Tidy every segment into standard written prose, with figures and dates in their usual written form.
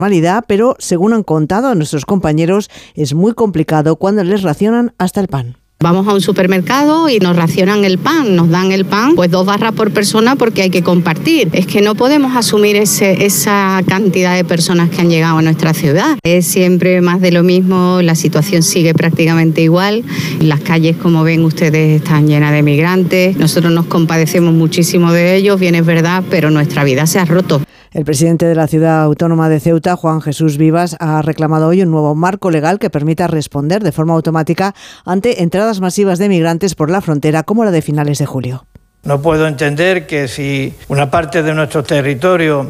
normalidad, pero según han contado a nuestros compañeros, es muy complicado cuando les racionan hasta el pan. Vamos a un supermercado y nos racionan el pan, nos dan el pan, pues 2 barras por persona porque hay que compartir. Es que no podemos asumir esa cantidad de personas que han llegado a nuestra ciudad. Es siempre más de lo mismo, la situación sigue prácticamente igual. Las calles, como ven ustedes, están llenas de migrantes. Nosotros nos compadecemos muchísimo de ellos, bien es verdad, pero nuestra vida se ha roto. El presidente de la ciudad autónoma de Ceuta, Juan Jesús Vivas, ha reclamado hoy un nuevo marco legal que permita responder de forma automática ante entradas masivas de migrantes por la frontera como la de finales de julio. No puedo entender que si una parte de nuestro territorio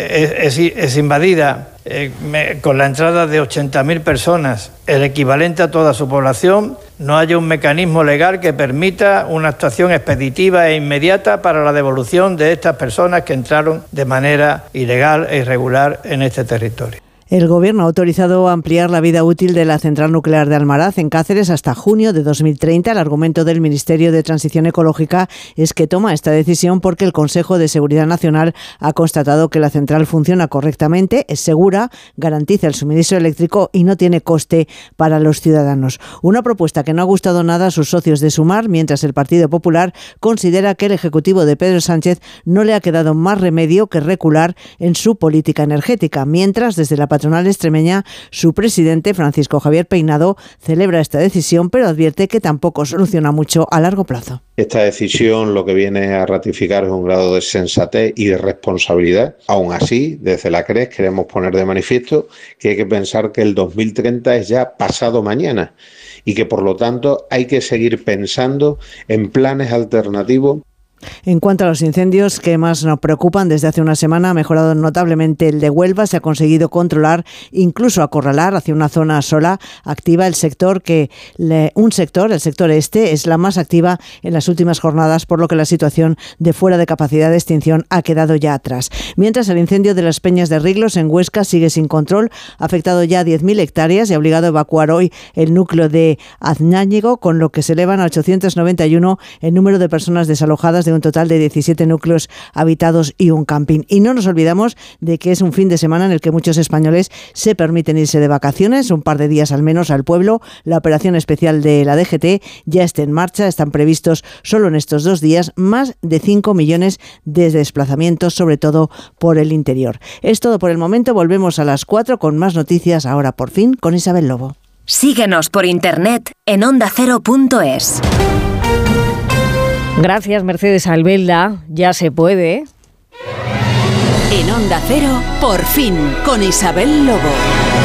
es invadida con la entrada de 80.000 personas, el equivalente a toda su población, no haya un mecanismo legal que permita una actuación expeditiva e inmediata para la devolución de estas personas que entraron de manera ilegal e irregular en este territorio. El Gobierno ha autorizado ampliar la vida útil de la central nuclear de Almaraz en Cáceres hasta junio de 2030. El argumento del Ministerio de Transición Ecológica es que toma esta decisión porque el Consejo de Seguridad Nacional ha constatado que la central funciona correctamente, es segura, garantiza el suministro eléctrico y no tiene coste para los ciudadanos. Una propuesta que no ha gustado nada a sus socios de Sumar, mientras el Partido Popular considera que el Ejecutivo de Pedro Sánchez no le ha quedado más remedio que recular en su política energética, mientras desde la patronal extremeña, su presidente, Francisco Javier Peinado, celebra esta decisión, pero advierte que tampoco soluciona mucho a largo plazo. Esta decisión lo que viene a ratificar es un grado de sensatez y de responsabilidad. Aún así, desde la CRES queremos poner de manifiesto que hay que pensar que el 2030 es ya pasado mañana y que, por lo tanto, hay que seguir pensando en planes alternativos. En cuanto a los incendios que más nos preocupan, desde hace una semana ha mejorado notablemente el de Huelva. Se ha conseguido controlar, incluso acorralar hacia una zona sola activa el sector el sector este, es la más activa en las últimas jornadas, por lo que la situación de fuera de capacidad de extinción ha quedado ya atrás. Mientras, el incendio de las Peñas de Riglos en Huesca sigue sin control, ha afectado ya 10.000 hectáreas y ha obligado a evacuar hoy el núcleo de Aznáñigo, con lo que se elevan a 891 el número de personas desalojadas de un total de 17 núcleos habitados y un camping. Y no nos olvidamos de que es un fin de semana en el que muchos españoles se permiten irse de vacaciones, un par de días al menos al pueblo. La operación especial de la DGT ya está en marcha. Están previstos solo en estos 2 días más de 5 millones de desplazamientos, sobre todo por el interior. Es todo por el momento. Volvemos a las 4 con más noticias, ahora por fin con Isabel Lobo. Síguenos por internet en ondacero.es. Gracias, Mercedes Albelda. Ya se puede. En Onda Cero, por fin, con Isabel Lobo.